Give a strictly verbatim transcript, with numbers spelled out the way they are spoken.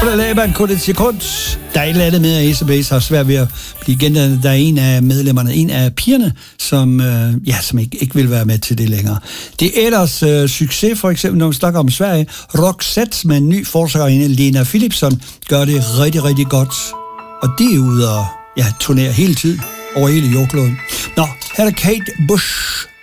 Laban kun et sekund. Der er et eller andet med, at Ace of Base har svært ved at blive gendannet. Der er en af medlemmerne, en af pigerne, som, øh, ja, som ikke, ikke vil være med til det længere. Det er ellers øh, succes, for eksempel, når vi snakker om Sverige. Roxette med en ny forsagerinde, Lena Philipsson, gør det rigtig, rigtig godt. Og de er ude og ja, turnerer hele tiden over hele jordkloden. Nå, her er Kate Bush.